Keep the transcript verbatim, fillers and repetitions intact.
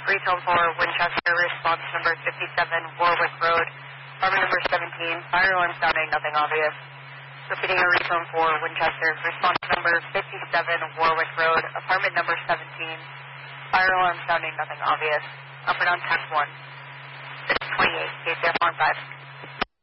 Retone four, Winchester, response number fifty-seven, Warwick Road, apartment number seventeen, fire alarm sounding, nothing obvious. Repeating a Retone four, Winchester, response number fifty-seven, Warwick Road, apartment number seventeen, fire alarm sounding, nothing obvious. Up and on tax one. six twenty-eight, K C F on five.